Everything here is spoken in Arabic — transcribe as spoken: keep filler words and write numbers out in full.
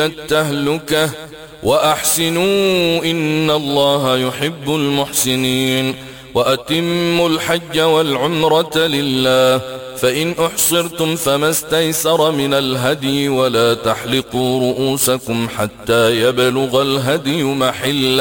التهلكة وأحسنوا إن الله يحب المحسنين. وأتموا الحج والعمرة لله، فإن أحصرتم فما استيسر من الهدي، ولا تحلقوا رؤوسكم حتى يبلغ الهدي محله